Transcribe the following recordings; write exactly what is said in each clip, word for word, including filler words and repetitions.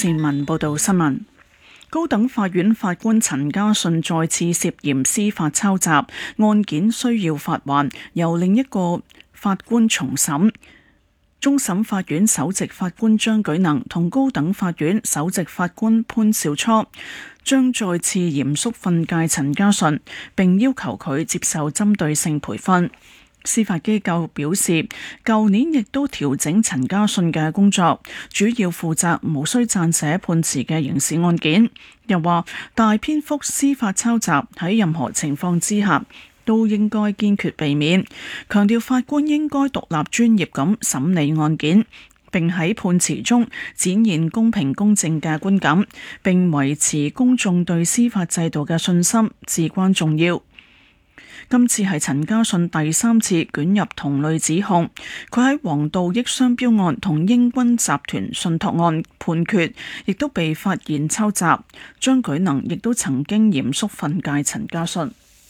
善文報道新聞。高等法院法官陳家信再次涉嫌司法抄襲，案件需要發還，由另一個法官重審。終審法院首席法官張舉能同高等法院首席法官潘兆初將再次嚴肅訓誡陳家信，並要求佢接受針對性培訓。司法機構表示，舊年亦都調整陳家信嘅工作，主要負責無需撰寫判詞嘅刑事案件。又話大篇幅司法抄襲喺任何情況之下都應該堅決避免，強調法官應該獨立專業咁審理案件，並喺判詞中展現公平公正嘅觀感，並維持公眾對司法制度嘅信心，至關重要。今次係陳家信第三次捲入同類指控，佢喺黃道益商標案同英軍集團信託案判決，亦都被發現抄襲。張舉能亦都曾經嚴肅訓誡陳家信。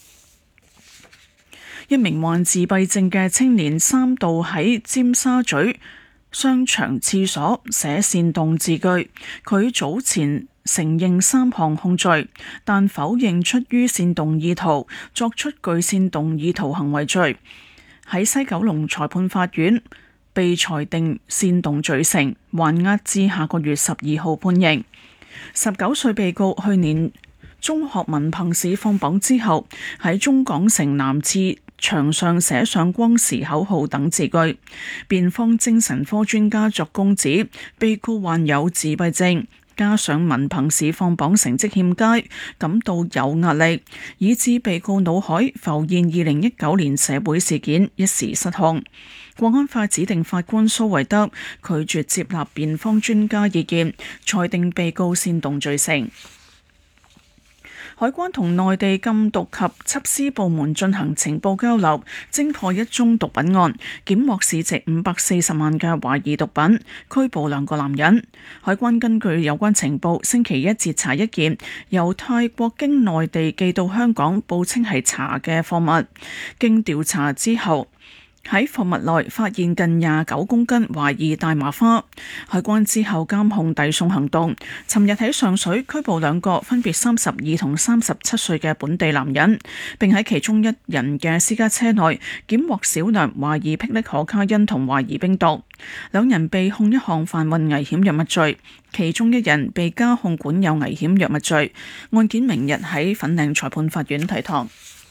一名患自閉症嘅青年三度喺尖沙咀商場廁所寫煽動字句，佢早前承認三項控罪，但否認出於煽動意圖作出具煽動意圖行為罪，喺西九龍裁判法院被裁定煽動罪成，還押至下個月十二號判刑。十九歲被告去年中學文憑試放榜之後，喺中港城男廁牆上寫上光時口號等字句。辯方精神科專家作供指，被告患有自閉症，加上文憑試放榜成績欠佳，感到有壓力，以致被告腦海浮現二零一九年社會事件，一時失控。國安法指定法官蘇維德拒絕接納辯方專家意見，裁定被告煽動罪成。海關同內地禁毒及緝私部門進行情報交流，偵破一宗毒品案，檢獲市值五百四十萬嘅懷疑毒品，拘捕兩個男人。海關根據有關情報，星期一截查一件由泰國經內地寄到香港，報稱係茶嘅貨物。經調查之後，喺貨物內發現近廿九公斤懷疑大麻花。海關之後監控遞送行動，尋日喺上水拘捕兩個分別三十二同三十七歲嘅本地男人，並喺其中一人嘅私家車內檢獲少量懷疑霹靂可卡因同懷疑冰毒。兩人被控一項販運危險藥物罪，其中一人被加控管有危險藥物罪。案件明日喺粉嶺裁判法院提堂。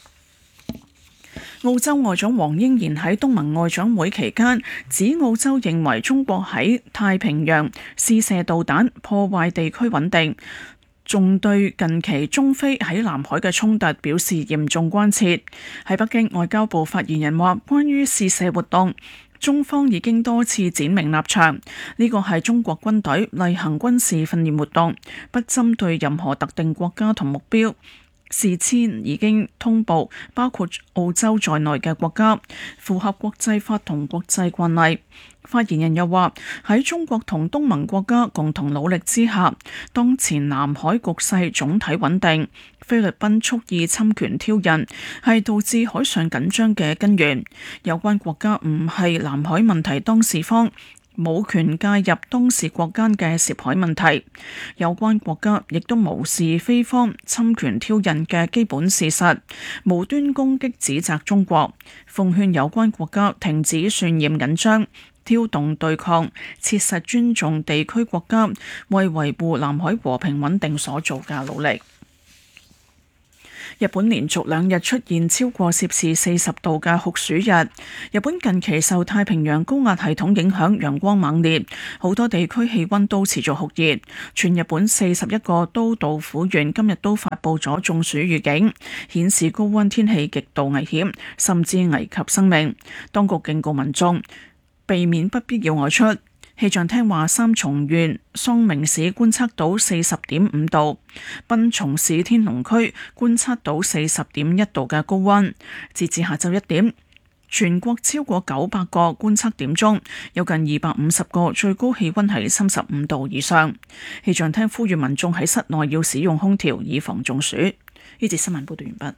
澳洲外長黃英賢喺東盟外長會期間指，澳洲認為中國喺太平洋試射導彈，破壞地區穩定，仲對近期中非喺南海嘅衝突表示嚴重關切。喺北京，外交部發言人話，關於試射活動，中方已經多次展明立場，呢個係中國軍隊例行軍事訓練活動，不針對任何特定國家同目標。事前已經通報包括澳洲在內嘅國家，符合國際法同國際慣例。發言人又話，喺中國同東盟國家共同努力之下，當前南海局勢總體穩定。菲律賓蓄意侵權挑釁，係導致海上緊張嘅根源。有關國家唔係南海問題當事方，冇權介入當事國間嘅涉海問題，有關國家亦都無視菲方侵權挑釁嘅基本事實，無端攻擊指責中國，奉勸有關國家停止渲染緊張、挑動對抗，切實尊重地區國家為維護南海和平穩定所做嘅努力。日本連續兩日出現超過攝氏四十度嘅酷暑日。日本近期受太平洋高壓系統影響，陽光猛烈，好多地區氣溫都持續酷熱。全日本四十一個都道府縣今日都發佈咗中暑預警，顯示高溫天氣極度危險，甚至危及生命。當局警告民眾避免不必要外出。氣象廳話，三重縣桑明市觀測到四十點五度，濱松市天龍區觀測到四十點一度嘅高溫。截至下晝一點，全國超過九百個觀測點中，有近二百五十個最高氣溫係三十五度以上。氣象廳呼籲民眾喺室內要使用空調，以防中暑。呢節新聞報道完畢。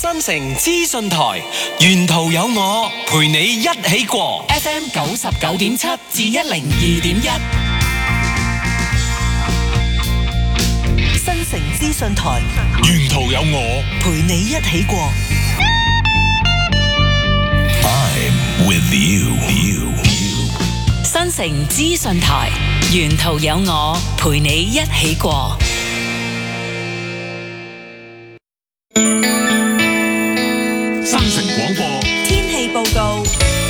新城資訊台，沿途有我陪你一起過 F M 九十九點七至一零二點一，新城資訊台， 沿途有我陪你一起過。 I'm with you. 新城資訊台，沿途有我陪你一起過。 新城廣播天氣報告。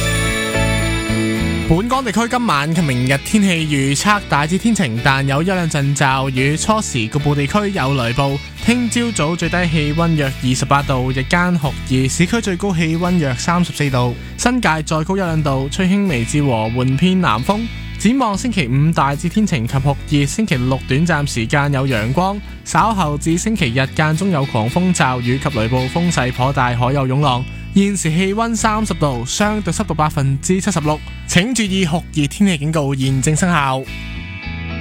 本港地區今晚及明日天氣預測大致天晴，但有一兩陣驟雨，初時局部地區有雷暴。聽朝早最低氣溫約二十八度，日間酷熱，市區最高氣溫約三十四度，新界再高一兩度，吹輕微至和緩偏南風。展望星期五大致天晴及酷熱，星期六短暫時間有陽光，稍後至星期日間中有狂風驟雨及雷暴，風勢頗大，海有湧浪。現時氣溫三十度，相對濕度百分之七十六，請注意酷熱天氣警告現正生效。